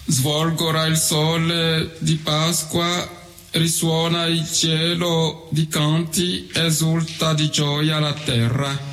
Svolgora il sole di Pasqua, risuona il cielo di canti, esulta di gioia la terra.